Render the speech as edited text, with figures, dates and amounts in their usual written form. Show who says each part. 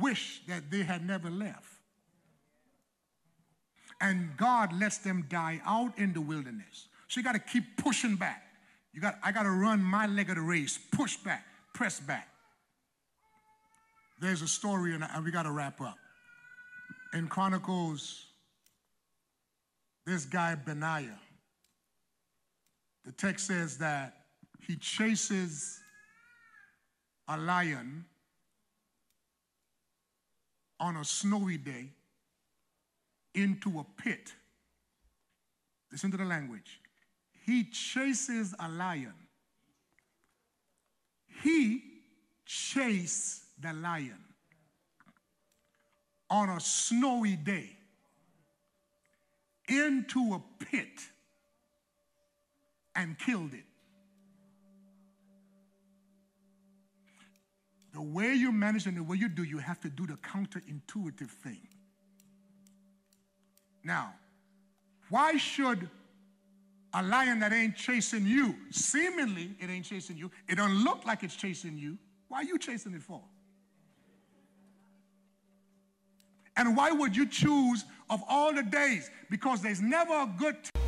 Speaker 1: wish that they had never left. And God lets them die out in the wilderness. So you got to keep pushing back. I got to run my leg of the race, push back, press back. There's a story, and we got to wrap up. In Chronicles, this guy Benaiah, the text says that he chases a lion on a snowy day into a pit. Listen to the language. He chases a lion. He chased the lion on a snowy day into a pit and killed it. The way you manage and the way you do, you have to do the counterintuitive thing. Now, why should a lion that ain't chasing you, seemingly it ain't chasing you, it don't look like it's chasing you, why are you chasing it for? And why would you choose of all the days? Because there's never a good time.